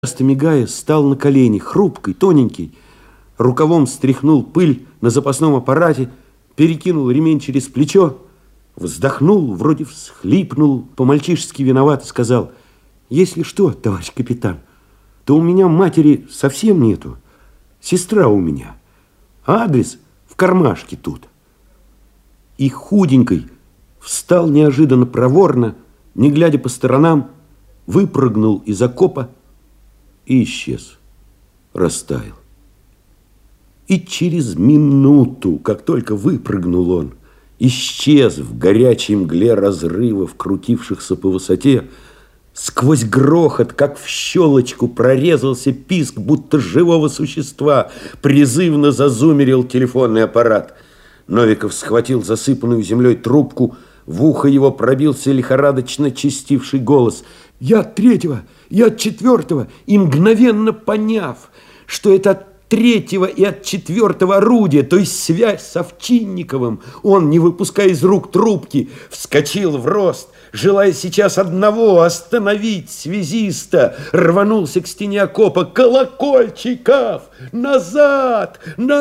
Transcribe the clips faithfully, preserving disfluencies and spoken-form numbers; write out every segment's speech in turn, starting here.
Часто мигая, стал на колени, хрупкий, тоненький, рукавом стряхнул пыль на запасном аппарате, перекинул ремень через плечо, вздохнул, вроде всхлипнул, по-мальчишески виноват и сказал: «Если что, товарищ капитан, то у меня матери совсем нету, сестра у меня, а адрес в кармашке тут». И худенькой встал неожиданно проворно, не глядя по сторонам, выпрыгнул из окопа и исчез, растаял. И через минуту, как только выпрыгнул он, исчез в горячей мгле разрывов, крутившихся по высоте, сквозь грохот, как в щелочку, прорезался писк, будто живого существа, призывно зазумерил телефонный аппарат. Новиков схватил засыпанную землей трубку, в ухо его пробился лихорадочно чистивший голос: «Я от третьего, я от четвертого», и мгновенно поняв, что это от третьего и от четвертого орудия, то есть связь с Овчинниковым, он, не выпуская из рук трубки, вскочил в рост, желая сейчас одного — остановить связиста, рванулся к стене окопа. «Колокольчиков! Назад!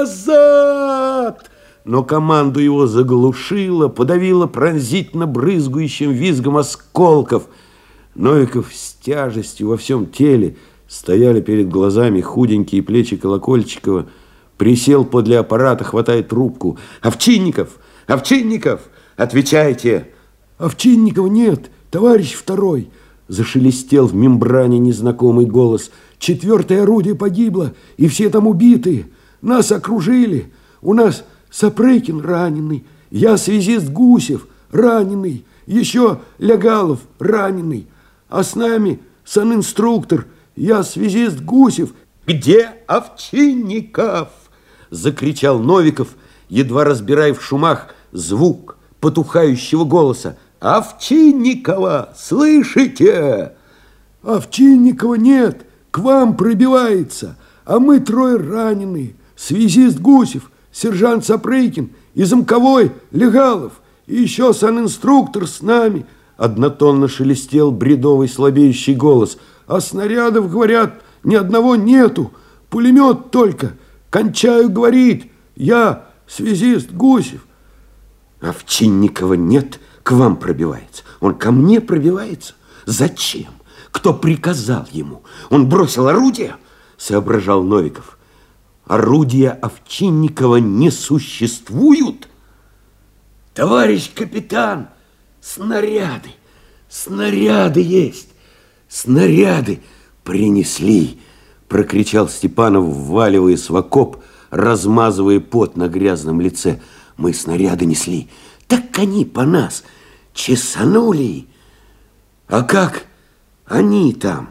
Назад!» Но команду его заглушило, подавило пронзительно брызгающим визгом осколков. Новиков с тяжестью во всем теле, стояли перед глазами худенькие плечи Колокольчикова, присел подле аппарата, хватая трубку. «Овчинников! Овчинников! Отвечайте!» «Овчинникова нет, товарищ второй!» Зашелестел в мембране незнакомый голос. «Четвертое орудие погибло, и все там убитые. Нас окружили. У нас Сапрыкин раненый, я связист Гусев раненый, еще Лягалов раненый, а с нами санинструктор, я связист Гусев». «Где Овчинников?» – закричал Новиков, едва разбирая в шумах звук потухающего голоса. «Овчинникова, слышите?» «Овчинникова нет, к вам пробивается, а мы трое раненые, связист Гусев, сержант Сапрыкин и замковой Легалов, и еще санинструктор с нами». Однотонно шелестел бредовый слабеющий голос. «А снарядов, говорят, ни одного нету, пулемет только. Кончаю, говорит, я связист Гусев». «Овчинникова нет, к вам пробивается. Он ко мне пробивается? Зачем? Кто приказал ему? Он бросил орудие?» Соображал Новиков. «Орудия Овчинникова не существуют?» «Товарищ капитан, снаряды, снаряды есть, снаряды принесли!» Прокричал Степанов, вваливаясь в окоп, размазывая пот на грязном лице. «Мы снаряды несли, так они по нас чесанули. А как они там?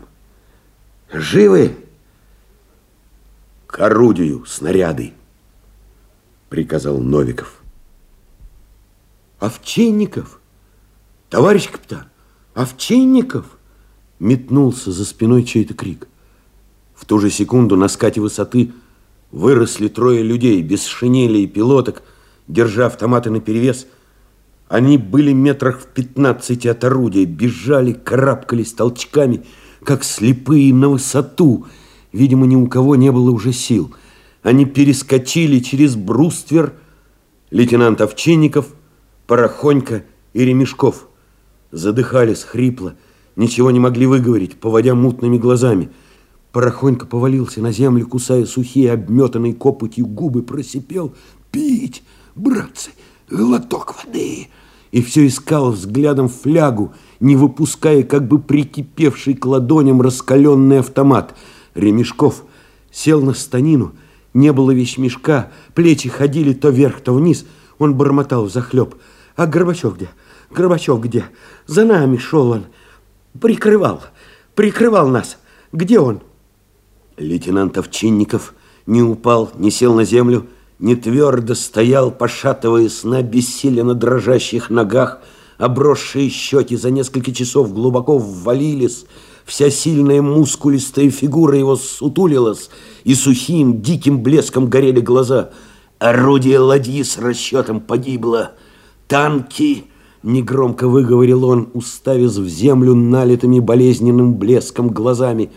Живы?» «К орудию снаряды!» приказал Новиков. «Овчинников! Товарищ капитан! Овчинников!» метнулся за спиной чей-то крик. В ту же секунду на скате высоты выросли трое людей без шинелей и пилоток, держа автоматы наперевес. Они были метрах в пятнадцати от орудия, бежали, карабкались толчками, как слепые, на высоту. Видимо, ни у кого не было уже сил. Они перескочили через бруствер. Лейтенант Овчинников, Порохонько и Ремешков задыхались хрипло, ничего не могли выговорить, поводя мутными глазами. Порохонько повалился на землю, кусая сухие, обметанные копотью губы, просипел: «Пить, братцы, глоток воды!» И все искал взглядом флягу, не выпуская как бы прикипевший к ладоням раскаленный автомат. Ремешков сел на станину, не было вещмешка, плечи ходили то вверх, то вниз. Он бормотал взахлеб: «А Горбачев где? Горбачев где? За нами шел он, прикрывал, прикрывал нас. Где он?» Лейтенант Овчинников не упал, не сел на землю, не твердо стоял, пошатываясь на обессиленно дрожащих ногах. Обросшие щеки за несколько часов глубоко ввалились, вся сильная мускулистая фигура его сутулилась, и сухим диким блеском горели глаза. «Орудие ладьи с расчетом погибло. Танки!» Негромко выговорил он, уставясь в землю налитыми болезненным блеском глазами.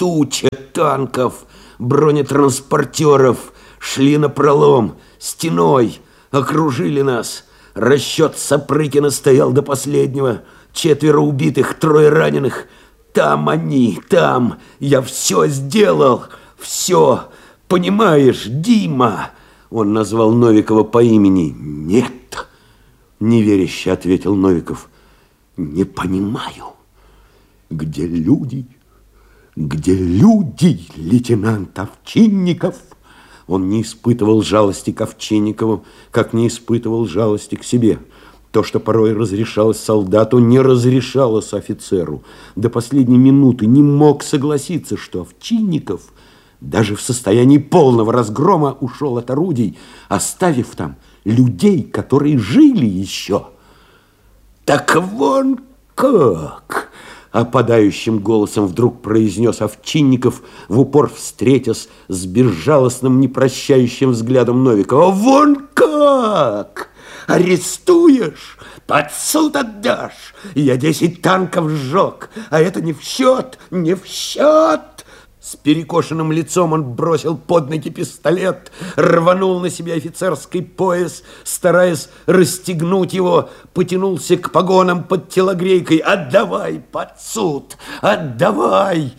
туча танков, бронетранспортеров шли напролом, стеной, окружили нас. Расчет Сапрыкина стоял до последнего. Четверо убитых, трое раненых. Там они, там. Я все сделал, все. Понимаешь, Дима? Он назвал Новикова по имени. Нет, неверяще ответил Новиков. Не понимаю. Где люди? Где люди, лейтенант Овчинников? Он не испытывал жалости к Овчинникову, как не испытывал жалости к себе. То, что порой разрешалось солдату, не разрешалось офицеру. До последней минуты не мог согласиться, что Овчинников даже в состоянии полного разгрома ушел от орудий, оставив там людей, которые жили еще. Так вон как! Опадающим голосом вдруг произнес Овчинников, в упор встретясь с безжалостным, непрощающим взглядом Новикова. Вон как! Арестуешь, под суд отдашь. Я десять танков сжег, а это не в счет, не в счет. С перекошенным лицом он бросил под ноги пистолет, рванул на себя офицерский пояс, стараясь расстегнуть его, потянулся к погонам под телогрейкой. «Отдавай под суд! Отдавай!»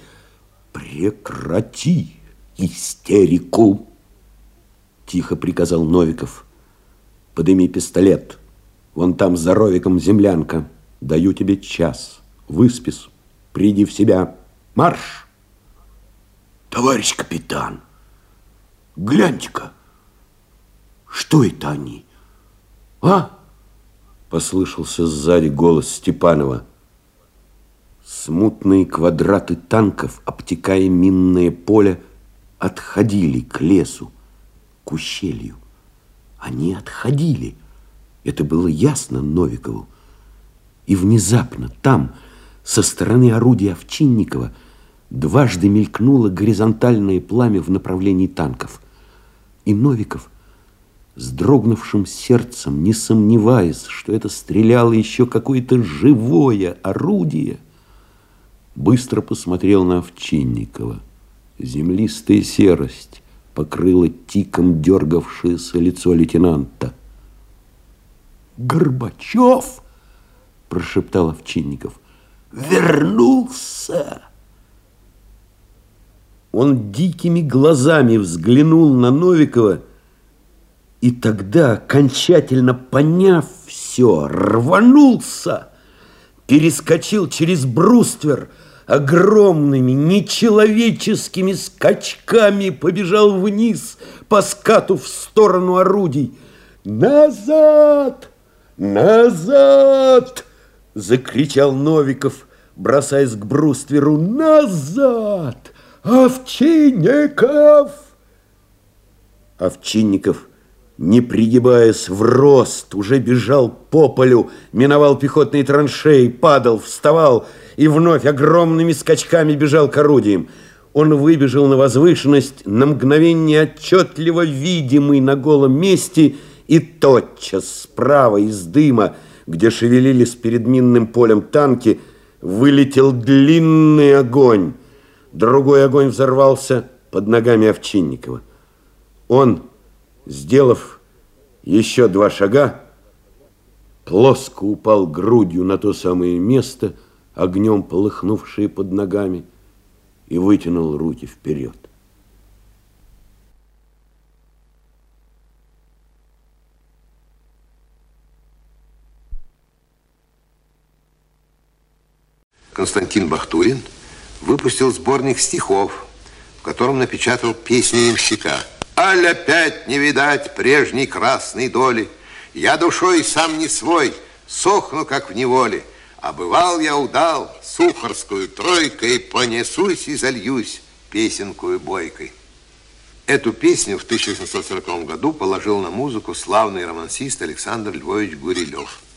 «Прекрати истерику!» Тихо приказал Новиков. «Подыми пистолет. Вон там за ровиком землянка. Даю тебе час. Выспись. Приди в себя. Марш!» «Товарищ капитан, гляньте-ка, что это они, а?» Послышался сзади голос Степанова. Смутные квадраты танков, обтекая минное поле, отходили к лесу, к ущелью. Они отходили. Это было ясно Новикову. И внезапно там, со стороны орудия Овчинникова, дважды мелькнуло горизонтальное пламя в направлении танков. И Новиков, с дрогнувшим сердцем, не сомневаясь, что это стреляло еще какое-то живое орудие, быстро посмотрел на Овчинникова. Землистая серость покрыла тиком дергавшееся лицо лейтенанта. «Горбачев!» – прошептал Овчинников. «Вернулся!» Он дикими глазами взглянул на Новикова, и тогда, окончательно поняв все, рванулся, перескочил через бруствер, огромными нечеловеческими скачками побежал вниз по скату в сторону орудий. «Назад! Назад!» – закричал Новиков, бросаясь к брустверу. «Назад! Овчинников!» Овчинников, не пригибаясь в рост, уже бежал по полю, миновал пехотные траншеи, падал, вставал и вновь огромными скачками бежал к орудиям. Он выбежал на возвышенность, на мгновение отчетливо видимый на голом месте, и тотчас справа из дыма, где шевелились перед минным полем танки, вылетел длинный огонь. Другой огонь взорвался под ногами Овчинникова. Он, сделав еще два шага, плоско упал грудью на то самое место, огнем полыхнувшее под ногами, и вытянул руки вперед. Константин Бахтурин выпустил сборник стихов, в котором напечатал песни ямщика. «Аль опять не видать прежней красной доли, я душой сам не свой, сохну, как в неволе. А бывал я удал сухарскую тройкой, понесусь и зальюсь песенкую бойкой». Эту песню в тысяча восемьсот сороковом году положил на музыку славный романсист Александр Львович Гурилев.